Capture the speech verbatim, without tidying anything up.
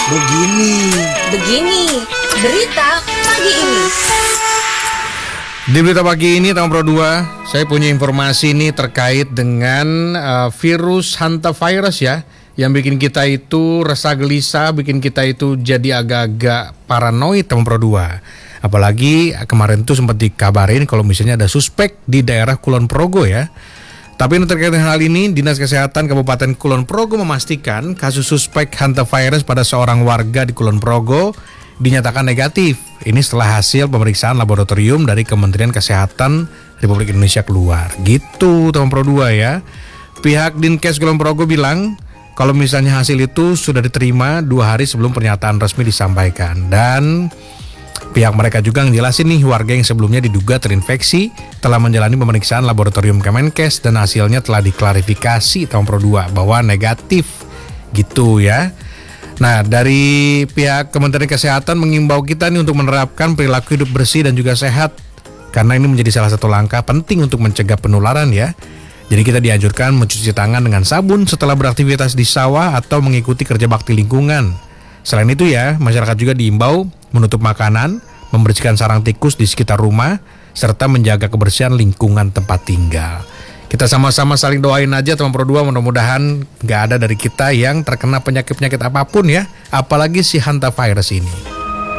Begini. Begini, berita pagi ini. Di berita pagi ini tahun Pro dua, saya punya informasi ini terkait dengan uh, virus hantavirus ya, yang bikin kita itu resah gelisah, bikin kita itu jadi agak-agak paranoid tahun Pro dua. Apalagi kemarin tuh sempat dikabarin kalau misalnya ada suspek di daerah Kulon Progo ya. Tapi terkait dengan hal ini, Dinas Kesehatan Kabupaten Kulon Progo memastikan kasus suspek hantavirus pada seorang warga di Kulon Progo dinyatakan negatif. Ini setelah hasil pemeriksaan laboratorium dari Kementerian Kesehatan Republik Indonesia keluar. Gitu tahun Pro dua ya. Pihak Dinkes Kulon Progo bilang kalau misalnya hasil itu sudah diterima dua hari sebelum pernyataan resmi disampaikan. Dan pihak mereka juga ngejelasin nih, warga yang sebelumnya diduga terinfeksi telah menjalani pemeriksaan laboratorium Kemenkes dan hasilnya telah diklarifikasi tahun Pro dua bahwa negatif gitu ya. Nah, dari pihak Kementerian Kesehatan mengimbau kita nih untuk menerapkan perilaku hidup bersih dan juga sehat, karena ini menjadi salah satu langkah penting untuk mencegah penularan ya. Jadi kita dianjurkan mencuci tangan dengan sabun setelah beraktivitas di sawah atau mengikuti kerja bakti lingkungan. Selain itu ya, masyarakat juga diimbau menutup makanan, membersihkan sarang tikus di sekitar rumah, serta menjaga kebersihan lingkungan tempat tinggal. Kita sama-sama saling doain aja teman Pro dua, mudah-mudahan gak ada dari kita yang terkena penyakit-penyakit apapun ya, apalagi si hantavirus ini.